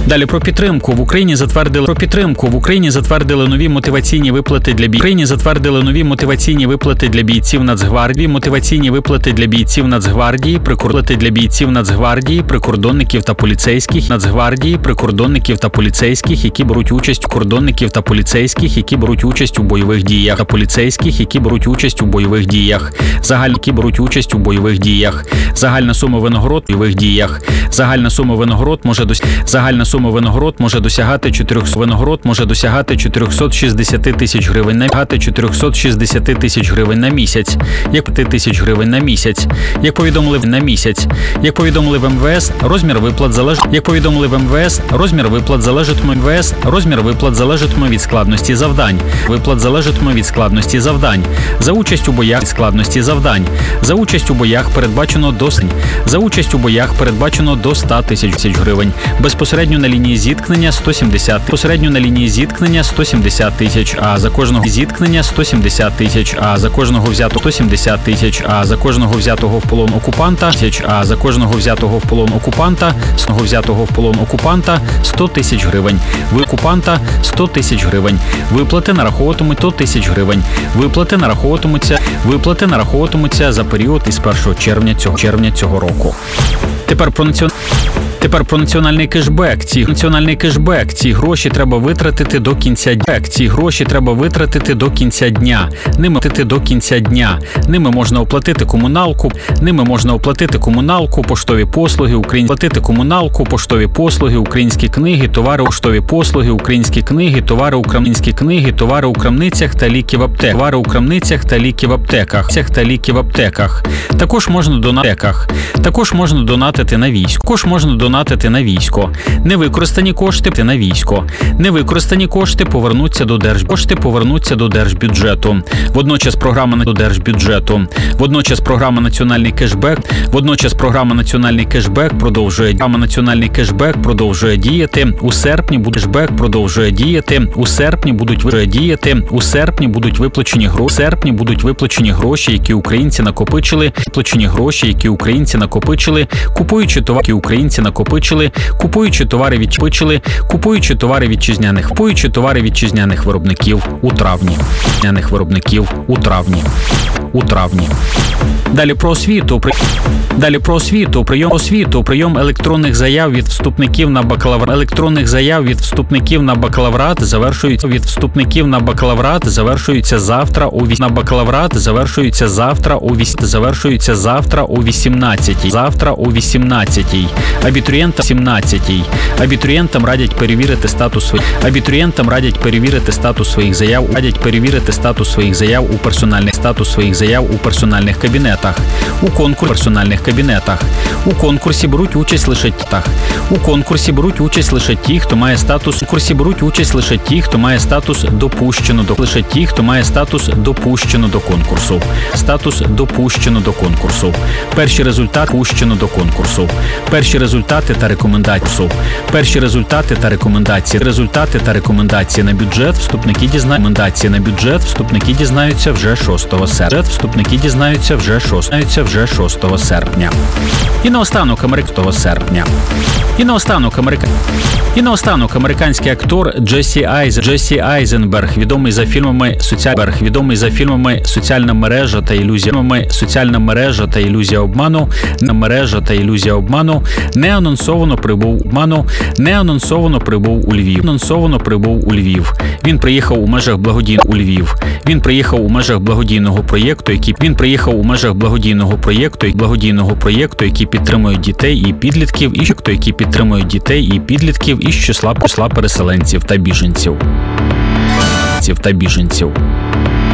Далі про підтримку. В Україні затвердили нові мотиваційні виплати для бійців. Мотиваційні виплати для бійців Нацгвардії, прикордонників та поліцейських, які беруть участь у бойових діях. Загальна сума винагород може досягати 460 тисяч гривень на місяць. Як повідомили в МВС, розмір виплат залежатиме від складності завдань. За участь у боях передбачено до 100 тисяч гривень. Безпосередньо на лінії зіткнення 170 тисяч, а за кожного взятого в полон окупанта 100 тисяч гривень. Виплати нараховуватимуться за період із 1 червня цього року. Тепер про національний кешбек. Ці гроші треба витратити до кінця дня. Ними можна оплатити комуналку, поштові послуги, українські книги, товари у крамницях та ліки в аптеках. Також можна донатити на військо. Невикористані кошти повернуться до держбюджету. Водночас програма національний кешбек продовжує діяти. У серпні будуть виплачені гроші, які українці накопичили, купуючи товари вітчизняних виробників у травні. Далі про освіту. Прийом електронних заяв від вступників на бакалаврат завершується завтра о 18:00. Абітурієнтам радять перевірити статус своїх заяв у персональних кабінетах. У конкурсі беруть участь лише ті, хто має статус допущено до конкурсу. Перші результати та рекомендації на бюджет вступники дізнаються вже 6 серпня. І наостанок американський актор Джесі Айзенберг, відомий за фільмами «Соціальна мережа та ілюзія обману», неанонсовано прибув у Львів. Він приїхав у межах благодійного проєкту, який підтримує дітей і підлітків із числа переселенців та біженців.